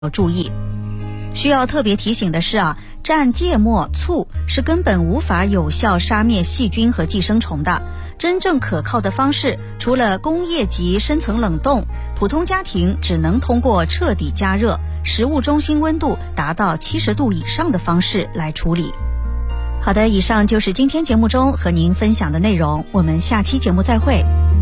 注意。需要特别提醒的是蘸芥末、醋是根本无法有效杀灭细菌和寄生虫的。真正可靠的方式，除了工业级深层冷冻，普通家庭只能通过彻底加热，食物中心温度达到70度以上的方式来处理。好的，以上就是今天节目中和您分享的内容，我们下期节目再会。